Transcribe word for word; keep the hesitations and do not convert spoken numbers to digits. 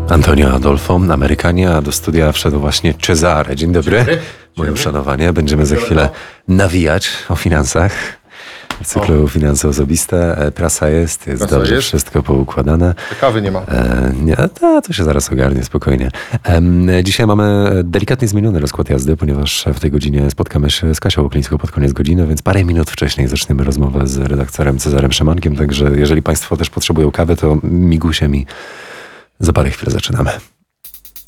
Antonio Adolfo, Amerykanie, a do studia wszedł właśnie Cezary. Dzień dobry. Dzień dobry. Moje Dzień uszanowanie. Będziemy za chwilę nawijać o finansach. W cyklu o. Finanse osobiste. Prasa jest, jest Prasa dobrze, jest. wszystko poukładane. Kawy nie ma. E, nie, to, to się zaraz ogarnie, spokojnie. E, dzisiaj mamy delikatnie zmieniony rozkład jazdy, ponieważ w tej godzinie spotkamy się z Kasią Oklińską pod koniec godziny, więc parę minut wcześniej zaczniemy rozmowę z redaktorem Cezarem Szymankiem, także jeżeli Państwo też potrzebują kawy, to migusiem i za parę chwil zaczynamy.